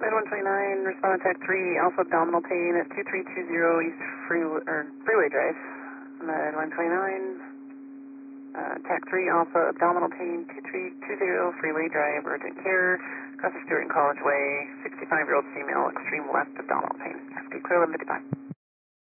Med 129, respond to TAC 3, Alpha abdominal pain at 2320 East Freeway Drive. Med 129, TAC 3, Alpha abdominal pain, 2320 Freeway Drive, urgent care, across the Stewart and College Way, 65-year-old female, extreme left abdominal pain. Speak clear, limited time.